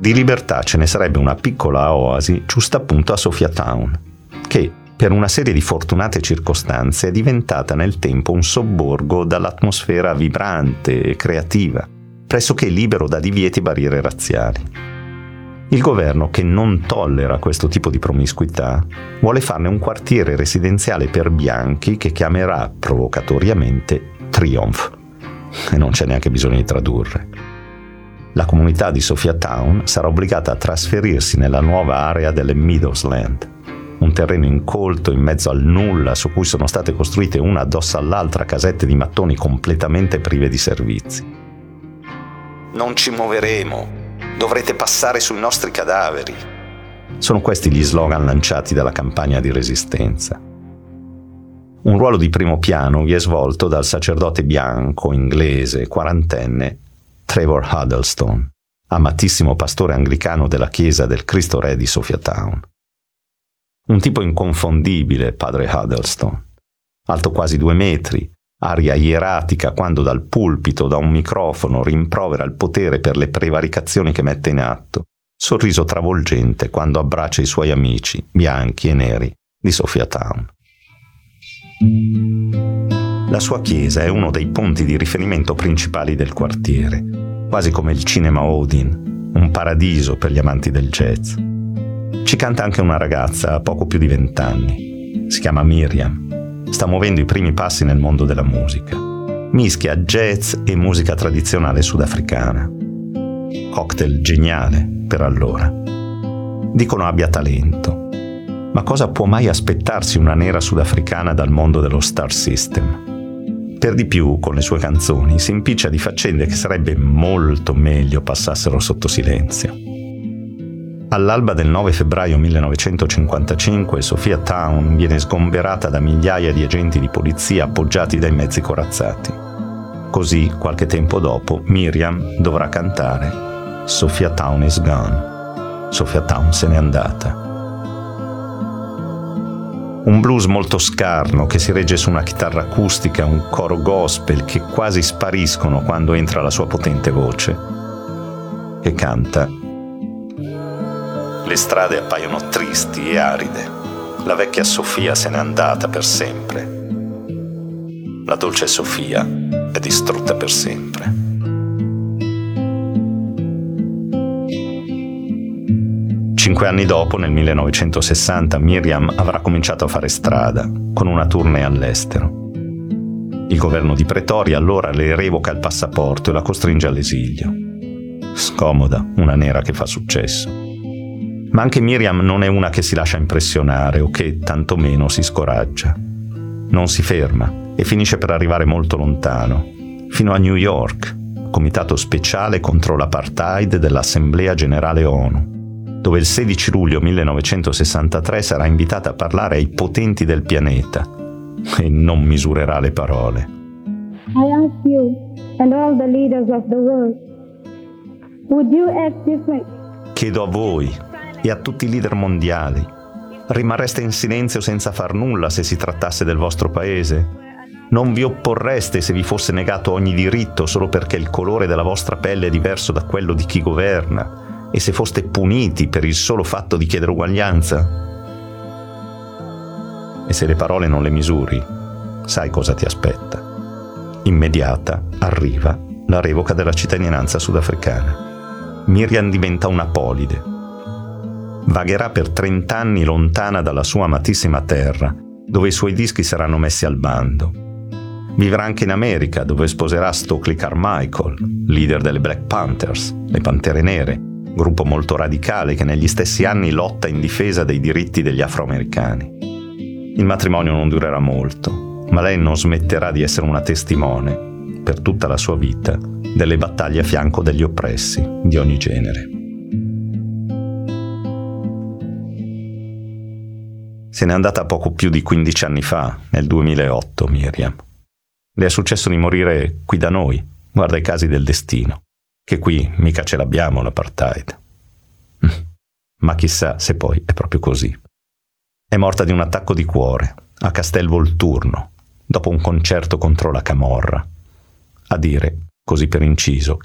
Di libertà ce ne sarebbe una piccola oasi giusto appunto a Sophiatown, che per una serie di fortunate circostanze è diventata nel tempo un sobborgo dall'atmosfera vibrante e creativa, pressoché libero da divieti e barriere razziali. Il governo, che non tollera questo tipo di promiscuità, vuole farne un quartiere residenziale per bianchi che chiamerà provocatoriamente Triumph. E non c'è neanche bisogno di tradurre. La comunità di Sophiatown sarà obbligata a trasferirsi nella nuova area delle Meadowsland, un terreno incolto in mezzo al nulla su cui sono state costruite una addosso all'altra casette di mattoni completamente prive di servizi. Non ci muoveremo, dovrete passare sui nostri cadaveri. Sono questi gli slogan lanciati dalla campagna di resistenza. Un ruolo di primo piano vi è svolto dal sacerdote bianco, inglese, quarantenne, Trevor Huddleston, amatissimo pastore anglicano della chiesa del Cristo Re di Sophiatown. Un tipo inconfondibile, padre Huddleston, alto quasi 2 metri, aria ieratica quando dal pulpito, da un microfono, rimprovera il potere per le prevaricazioni che mette in atto, sorriso travolgente quando abbraccia i suoi amici, bianchi e neri, di Sophiatown. La sua chiesa è uno dei punti di riferimento principali del quartiere, quasi come il cinema Odeon, un paradiso per gli amanti del jazz. Ci canta anche una ragazza a poco più di 20 anni. Si chiama Miriam. Sta muovendo i primi passi nel mondo della musica. Mischia jazz e musica tradizionale sudafricana. Cocktail geniale per allora. Dicono abbia talento. Ma cosa può mai aspettarsi una nera sudafricana dal mondo dello star system? Per di più, con le sue canzoni, si impiccia di faccende che sarebbe molto meglio passassero sotto silenzio. All'alba del 9 febbraio 1955, Sophiatown viene sgomberata da migliaia di agenti di polizia appoggiati dai mezzi corazzati. Così, qualche tempo dopo, Miriam dovrà cantare Sophiatown is gone. Sophiatown se n'è andata. Un blues molto scarno che si regge su una chitarra acustica, un coro gospel che quasi spariscono quando entra la sua potente voce, che canta: le strade appaiono tristi e aride, la vecchia Sofia se n'è andata per sempre, la dolce Sofia è distrutta per sempre. Cinque anni dopo, nel 1960, Miriam avrà cominciato a fare strada, con una tournée all'estero. Il governo di Pretoria allora le revoca il passaporto e la costringe all'esilio. Scomoda, una nera che fa successo. Ma anche Miriam non è una che si lascia impressionare o che, tantomeno, si scoraggia. Non si ferma e finisce per arrivare molto lontano, fino a New York, comitato speciale contro l'apartheid dell'Assemblea Generale ONU, dove il 16 luglio 1963 sarà invitata a parlare ai potenti del pianeta e non misurerà le parole. I ask you and all the leaders of the world, would you act different? Chiedo a voi e a tutti i leader mondiali, rimarreste in silenzio senza far nulla se si trattasse del vostro paese? Non vi opporreste se vi fosse negato ogni diritto solo perché il colore della vostra pelle è diverso da quello di chi governa? E se foste puniti per il solo fatto di chiedere uguaglianza? E se le parole non le misuri, sai cosa ti aspetta. Immediata arriva la revoca della cittadinanza sudafricana. Miriam diventa un'apolide. Vagherà per 30 anni lontana dalla sua amatissima terra, dove i suoi dischi saranno messi al bando. Vivrà anche in America, dove sposerà Stokely Carmichael, leader delle Black Panthers, le Pantere Nere, gruppo molto radicale che negli stessi anni lotta in difesa dei diritti degli afroamericani. Il matrimonio non durerà molto, ma lei non smetterà di essere una testimone, per tutta la sua vita, delle battaglie a fianco degli oppressi di ogni genere. Se n'è andata poco più di 15 anni fa, nel 2008, Miriam. Le è successo di morire qui da noi, guarda i casi del destino. Che qui mica ce l'abbiamo l'apartheid. Ma chissà se poi è proprio così. È morta di un attacco di cuore a Castel Volturno, dopo un concerto contro la camorra. A dire, così per inciso,